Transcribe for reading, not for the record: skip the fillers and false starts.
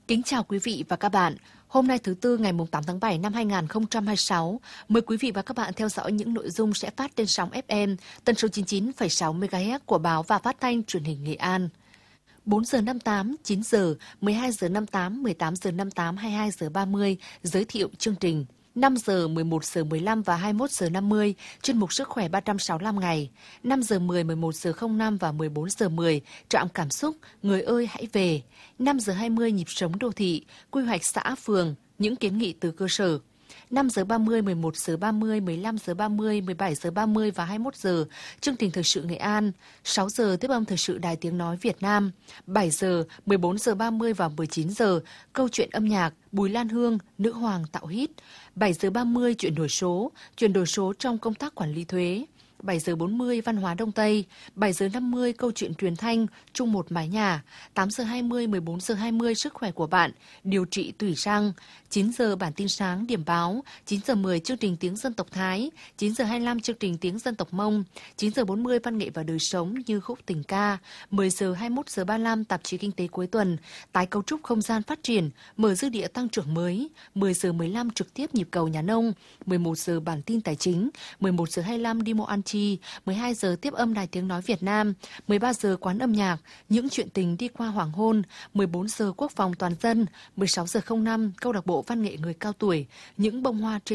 Kính chào quý vị và các bạn. Hôm nay thứ Tư ngày 8 tháng 7 năm 2026, mời quý vị và các bạn theo dõi những nội dung sẽ phát trên sóng FM tần số 99,6 MHz của Báo và Phát thanh Truyền hình Nghệ An. 4 giờ 58, 9 giờ, 12 giờ 58, 18 giờ 58, 22 giờ 30, giới thiệu chương trình. 5 giờ, 11 giờ 15 và 21 giờ 50, chuyên mục Sức khỏe 365 ngày. 5 giờ 10, 11 giờ 05 và 14 giờ 10, trạm cảm xúc, người ơi hãy về. 5 giờ 20, nhịp sống đô thị, quy hoạch xã phường, những kiến nghị từ cơ sở. 5 giờ 30, 11 giờ 30, 15 giờ 30, 17 giờ 30 và 21 giờ, chương trình thời sự Nghệ An. 6 giờ tiếp âm thời sự Đài Tiếng Nói Việt Nam. 7 giờ, 14 giờ 30 và 19 giờ, câu chuyện âm nhạc, Bùi Lan Hương, Nữ Hoàng tạo hit. 7 giờ 30, chuyển đổi số trong công tác quản lý thuế. 7 giờ 40, văn hóa Đông Tây. 7 giờ 50, câu chuyện truyền thanh, chung một mái nhà. 8 giờ 20, 14 giờ 20, sức khỏe của bạn, điều trị tủy răng. 9 giờ bản tin sáng, điểm báo. 9 giờ 10, chương trình tiếng dân tộc Thái. 9 giờ 25, chương trình tiếng dân tộc Mông. 9 giờ 40, văn nghệ và đời sống như khúc tình ca. 10 giờ 21 giờ 35, tạp chí kinh tế cuối tuần. Tái cấu trúc không gian phát triển, mở dư địa tăng trưởng mới. 10 giờ 15, trực tiếp nhịp cầu nhà nông. 11 giờ bản tin tài chính. 11 giờ 25, đi mua ăn chi. 12 giờ tiếp âm Đài Tiếng Nói Việt Nam. 13 giờ quán âm nhạc, những chuyện tình đi qua hoàng hôn. 14 giờ quốc phòng toàn dân. 16 giờ 05, câu lạc bộ văn nghệ người cao tuổi, những bông hoa trên